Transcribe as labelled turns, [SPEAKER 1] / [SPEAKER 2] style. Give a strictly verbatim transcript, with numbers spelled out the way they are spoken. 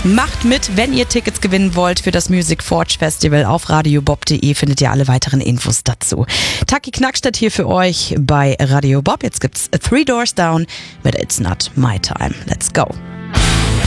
[SPEAKER 1] Macht mit, wenn ihr Tickets gewinnen wollt für das Music Forge Festival. Auf radiobob punkt de findet ihr alle weiteren Infos dazu. Taki Knackstedt hier für euch bei Radio Bob. Jetzt gibt's Three Doors Down mit It's Not My Time. Let's go.